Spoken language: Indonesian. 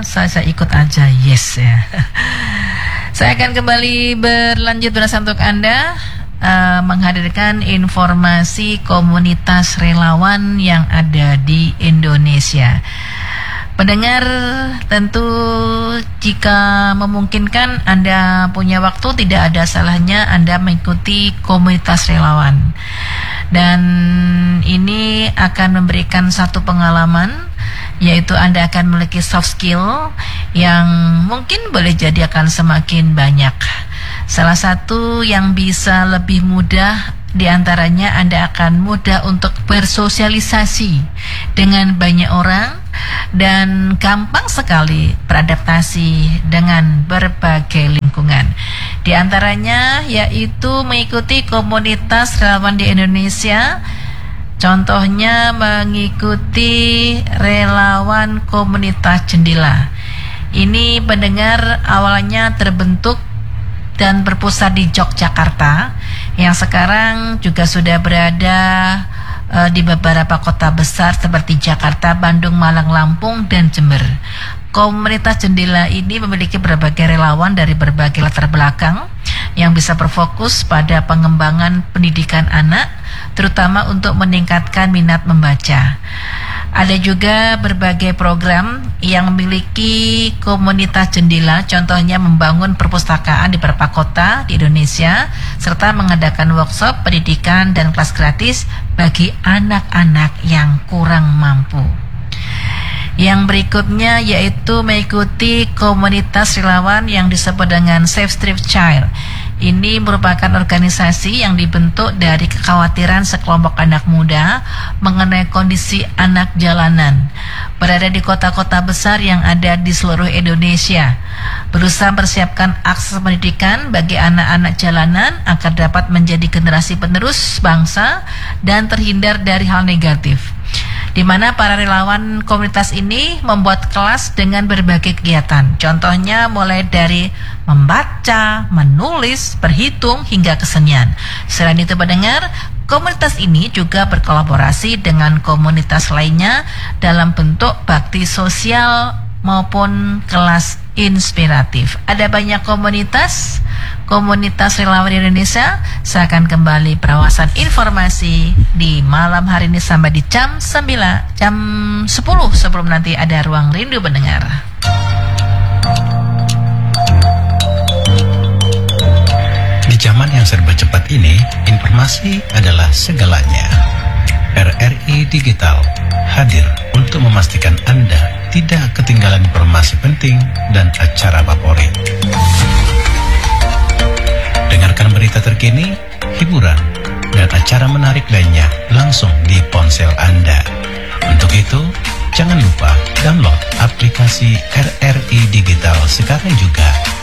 saya ikut aja, yes ya. Saya akan kembali berlanjut bersama untuk Anda, menghadirkan informasi komunitas relawan yang ada di Indonesia. Pendengar, tentu jika memungkinkan Anda punya waktu, tidak ada salahnya Anda mengikuti komunitas relawan. Dan ini akan memberikan satu pengalaman, yaitu Anda akan memiliki soft skill yang mungkin boleh jadi akan semakin banyak. Salah satu yang bisa lebih mudah diantaranya, Anda akan mudah untuk bersosialisasi dengan banyak orang dan gampang sekali beradaptasi dengan berbagai lingkungan. Di antaranya yaitu mengikuti komunitas relawan di Indonesia. Contohnya mengikuti relawan komunitas jendela. Ini pendengar awalnya terbentuk dan berpusat di Yogyakarta, yang sekarang juga sudah berada di beberapa kota besar seperti Jakarta, Bandung, Malang, Lampung, dan Jember. Komunitas jendela ini memiliki berbagai relawan dari berbagai latar belakang yang bisa berfokus pada pengembangan pendidikan anak, terutama untuk meningkatkan minat membaca. Ada juga berbagai program yang memiliki komunitas jendela, contohnya membangun perpustakaan di beberapa kota di Indonesia, serta mengadakan workshop pendidikan dan kelas gratis bagi anak-anak yang kurang mampu. Yang berikutnya yaitu mengikuti komunitas relawan yang disebut dengan Safe Street Child. Ini merupakan organisasi yang dibentuk dari kekhawatiran sekelompok anak muda mengenai kondisi anak jalanan berada di kota-kota besar yang ada di seluruh Indonesia, berusaha mempersiapkan akses pendidikan bagi anak-anak jalanan agar dapat menjadi generasi penerus bangsa dan terhindar dari hal negatif, di mana para relawan komunitas ini membuat kelas dengan berbagai kegiatan. Contohnya mulai dari membaca, menulis, berhitung, hingga kesenian. Selain itu pendengar, komunitas ini juga berkolaborasi dengan komunitas lainnya dalam bentuk bakti sosial maupun kelas inspiratif. Ada banyak komunitas relawan di Indonesia. Saya akan kembali perawasan informasi di malam hari ini sampai di jam 10 sebelum nanti ada ruang rindu pendengar. Di zaman yang serba cepat ini, informasi adalah segalanya. RRI Digital hadir untuk memastikan Anda tidak ketinggalan informasi penting dan acara favorit. Dengarkan berita terkini, hiburan, dan acara menarik lainnya langsung di ponsel Anda. Untuk itu, jangan lupa download aplikasi RRI Digital sekarang juga